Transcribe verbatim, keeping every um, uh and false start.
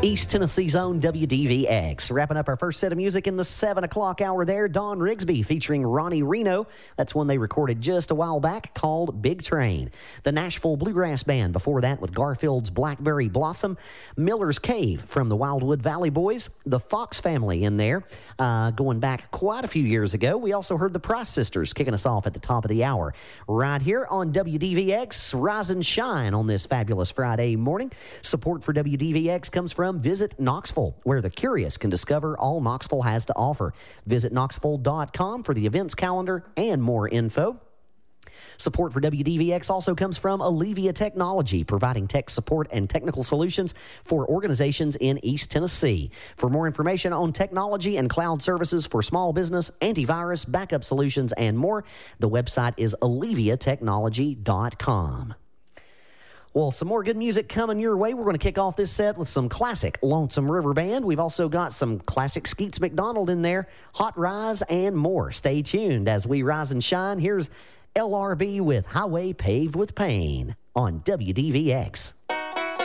East Tennessee's own W D V X. Wrapping up our first set of music in the seven o'clock hour there, Don Rigsby featuring Ronnie Reno. That's one they recorded just a while back called Big Train. The Nashville Bluegrass Band before that with Garfield's Blackberry Blossom. Miller's Cave from the Wildwood Valley Boys. The Fox Family in there uh, going back quite a few years ago. We also heard the Price Sisters kicking us off at the top of the hour. Right here on W D V X, Rise and Shine on this fabulous Friday morning. Support for W D V X comes from Visit Knoxville, where the curious can discover all Knoxville has to offer. Visit knoxville dot com for the events calendar and more info. Support for W D V X also comes from Allevia Technology, providing tech support and technical solutions for organizations in East Tennessee. For more information on technology and cloud services for small business, antivirus, backup solutions, and more, the website is allevia technology dot com. Well, some more good music coming your way. We're going to kick off this set with some classic Lonesome River Band. We've also got some classic Skeets McDonald in there, Hot Rise, and more. Stay tuned as we rise and shine. Here's L R B with Highway Paved with Pain on W D V X.